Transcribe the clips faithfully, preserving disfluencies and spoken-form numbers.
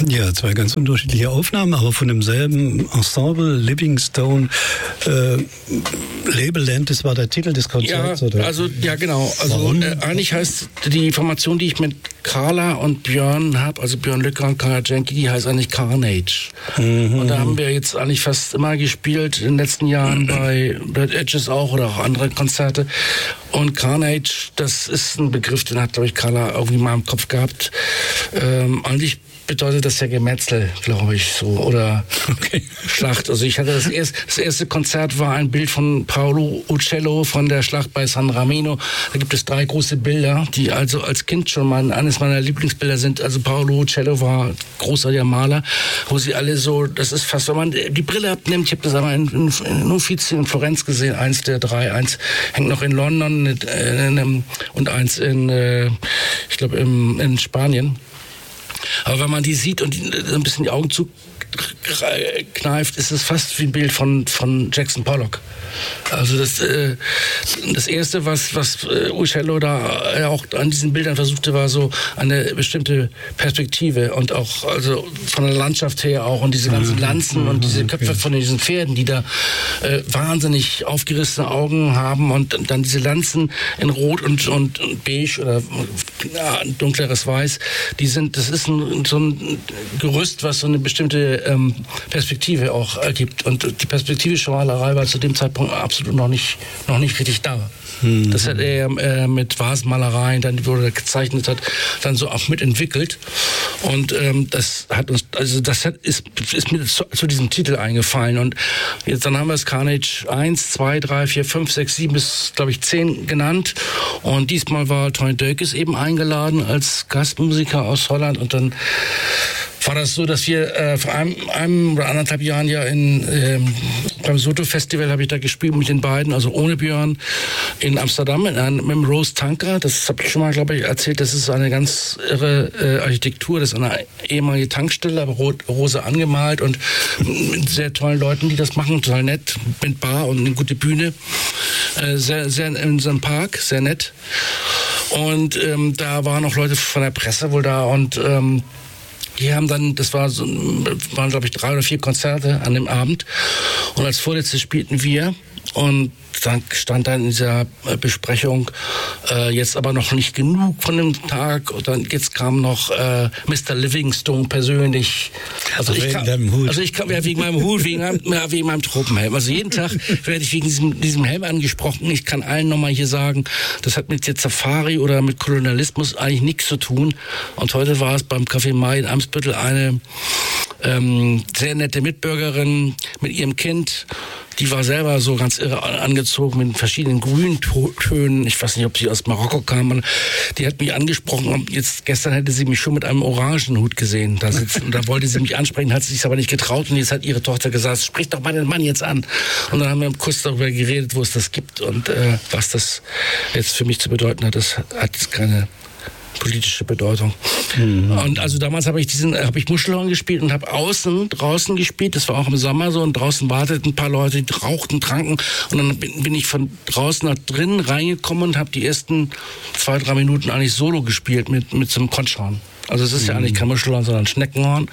Ja, zwei ganz unterschiedliche Aufnahmen, aber von demselben Ensemble, Living Stone, äh, Labelland, das war der Titel des Konzerts, ja, oder? Also, ja, genau. Also äh, eigentlich heißt die Formation, die ich mit Carla und Björn habe, also Björn Lücker und Carla Jenke, die heißt eigentlich Carnage. Mhm. Und da haben wir jetzt eigentlich fast immer gespielt in den letzten Jahren bei Bad Edges auch oder auch andere Konzerte. Und Carnage, das ist ein Begriff, den hat, glaube ich, Carla irgendwie mal im Kopf gehabt. Ähm, eigentlich bedeutet das ja Gemetzel, glaube ich, so, oder okay. Schlacht. Also ich hatte das erste, das erste Konzert war ein Bild von Paolo Uccello von der Schlacht bei San Ramino. Da gibt es drei große Bilder, die also als Kind schon mal eines meiner Lieblingsbilder sind. Also Paolo Uccello war großartiger Maler, wo sie alle so, das ist fast, wenn man die Brille abnimmt, ich habe das einmal in, in, in Uffizi in Florenz gesehen, eins der drei, eins hängt noch in London in, in, und eins in, äh, ich glaube, in Spanien. Aber wenn man die sieht und die, ein bisschen die Augen zukneift, ist es fast wie ein Bild von, von Jackson Pollock. Also das, äh, das Erste, was, was äh, Uccello da äh, auch an diesen Bildern versuchte, war so eine bestimmte Perspektive und auch also von der Landschaft her auch und diese ganzen Lanzen und diese Köpfe von diesen Pferden, die da äh, wahnsinnig aufgerissene Augen haben und, und dann diese Lanzen in Rot und, und, und Beige oder ja, dunkleres Weiß, die sind, das ist ein, so ein Gerüst, was so eine bestimmte ähm, Perspektive auch ergibt und die perspektivische Malerei war zu dem Zeitpunkt absolut noch nicht, noch nicht richtig da. Mhm. Das hat er äh, mit Vasenmalereien, dann, wo er gezeichnet hat, dann so auch mitentwickelt. Und ähm, das hat uns, also das hat, ist, ist mir zu, zu diesem Titel eingefallen. Und jetzt dann haben wir es Carnage eins, zwei, drei, vier, fünf, sechs, sieben bis, glaube ich, zehn genannt. Und diesmal war Tony Dökes eben eingeladen als Gastmusiker aus Holland. Und dann war das so, dass wir äh, vor einem, einem oder anderthalb Jahren ja in, ähm, beim Soto-Festival habe ich da gespielt mit den beiden, also ohne Björn, in Amsterdam in einem, mit dem Rose Tanker. Das habe ich schon mal, glaube ich, erzählt. Das ist eine ganz irre äh, Architektur. Das ist eine ehemalige Tankstelle, aber rot, rosa angemalt und mit sehr tollen Leuten, die das machen. Total nett, mit Bar und eine gute Bühne. Äh, sehr, sehr in so einem Park, sehr nett. Und ähm, da waren auch Leute von der Presse wohl da und ähm, die haben dann, das war so, waren glaube ich drei oder vier Konzerte an dem Abend und als Vorletzte spielten wir und dann stand dann in dieser Besprechung äh, jetzt aber noch nicht genug von dem Tag und dann jetzt kam noch äh, Mister Livingstone persönlich. Also, also ich kam, deinem Hut. Also ich kam ja wegen meinem Hut, wegen meinem, ja, wegen meinem Tropenhelm. Also jeden Tag werde ich wegen diesem, diesem Helm angesprochen. Ich kann allen nochmal hier sagen, das hat mit jetzt Safari oder mit Kolonialismus eigentlich nichts zu tun. Und heute war es beim Café Mai in Eimsbüttel eine ähm, sehr nette Mitbürgerin mit ihrem Kind. Die war selber so ganz irre angezogen mit verschiedenen Grüntönen. Ich weiß nicht, ob sie aus Marokko kam. Die hat mich angesprochen. Und jetzt, gestern hätte sie mich schon mit einem Orangenhut gesehen da sitzen. Und da wollte sie mich ansprechen, hat sie sich aber nicht getraut. Und jetzt hat ihre Tochter gesagt, sprich doch mal den Mann jetzt an. Und dann haben wir kurz darüber geredet, wo es das gibt und äh, was das jetzt für mich zu bedeuten hat. Das hat jetzt keine politische Bedeutung. Mhm. Und also damals habe ich diesen, habe ich Muschelhorn gespielt und habe außen, draußen gespielt. Das war auch im Sommer so und draußen warteten ein paar Leute, die rauchten, tranken und dann bin, bin ich von draußen nach drinnen reingekommen und habe die ersten zwei, drei Minuten eigentlich solo gespielt mit, mit so einem Konchhorn. Also es ist mhm. ja eigentlich kein Muschelhorn, sondern Schneckenhorn.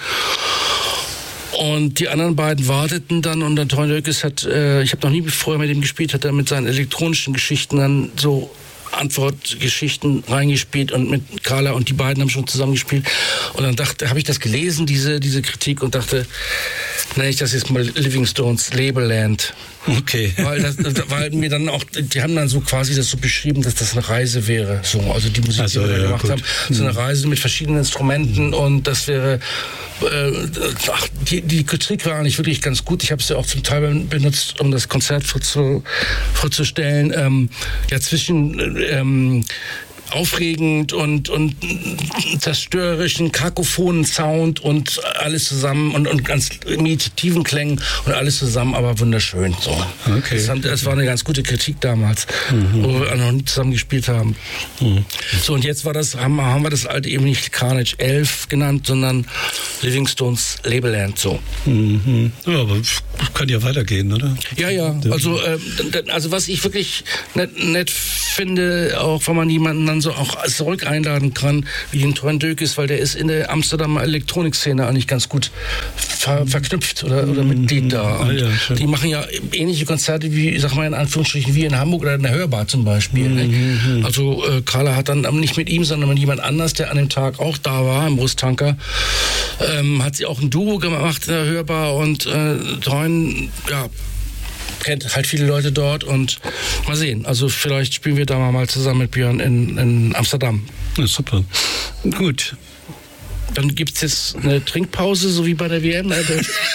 Und die anderen beiden warteten dann und dann Tony Dökes hat, äh, ich habe noch nie vorher mit ihm gespielt, hat er mit seinen elektronischen Geschichten dann so Antwortgeschichten reingespielt und mit Carla und die beiden haben schon zusammen gespielt und dann dachte, habe ich das gelesen, diese, diese Kritik und dachte, nenne ich das jetzt mal Livingstones Labelland. Okay. Weil, das, weil mir dann auch, die haben dann so quasi das so beschrieben, dass das eine Reise wäre. So, also die Musik, also, die wir ja, gemacht gut. haben, so eine Reise mit verschiedenen Instrumenten und das wäre, äh, ach, die, die Kritik war eigentlich wirklich ganz gut. Ich habe es ja auch zum Teil benutzt, um das Konzert vorzu, vorzustellen. Ähm, ja, zwischen ähm, aufregend und, und zerstörerischen, kakophonen Sound und alles zusammen und, und ganz meditativen Klängen und alles zusammen, aber wunderschön. So. Okay. Das, haben, das war eine ganz gute Kritik damals, mhm. wo wir noch nie zusammen gespielt haben. Mhm. So, und jetzt war das, haben, haben wir das alte eben nicht Carnage elf genannt, sondern Livingstones Labelland. So. Mhm. Ja, aber kann ja weitergehen, oder? Ja, ja. Also, äh, also was ich wirklich nett, nett finde, auch wenn man jemanden dann man so auch zurück einladen kann, wie ein Toine Dökes, weil der ist in der Amsterdamer Elektronikszene eigentlich ganz gut ver verknüpft oder, oder Mitglied da. Und ah, ja, die machen ja ähnliche Konzerte wie, sag mal in Anführungsstrichen, wie in Hamburg oder in der Hörbar zum Beispiel. Mhm. Also äh, Carla hat dann nicht mit ihm, sondern mit jemand anders, der an dem Tag auch da war, im Brusttanker, ähm, hat sie auch ein Duo gemacht in der Hörbar und äh, Toine, ja, kennt halt viele Leute dort und mal sehen. Also vielleicht spielen wir da mal zusammen mit Björn in, in Amsterdam. Ja, super. Gut. Dann gibt es jetzt eine Trinkpause, so wie bei der W M. oder,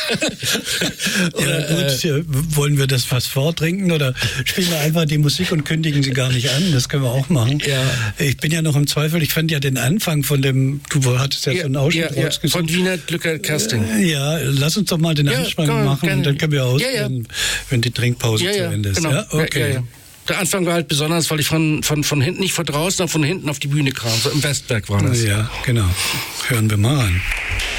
ja, gut, äh, wollen wir das was vortrinken oder spielen wir einfach die Musik und kündigen sie gar nicht an? Das können wir auch machen. Ja. Ich bin ja noch im Zweifel, ich fand ja den Anfang von dem, du hattest ja, ja so einen Ausschnitt ja, ja, rausgesucht. von Wiener Glücker Casting. Ja, lass uns doch mal den ja, Anfang man, machen und dann können wir ausgehen, ja, ja. wenn die Trinkpause ja, ja, zu Ende ist. Genau. Ja, okay. Ja, ja, ja. Der Anfang war halt besonders, weil ich von, von, von hinten, nicht von draußen, sondern von hinten auf die Bühne kam. So im Westberg war das. Ja, genau. Hören wir mal an.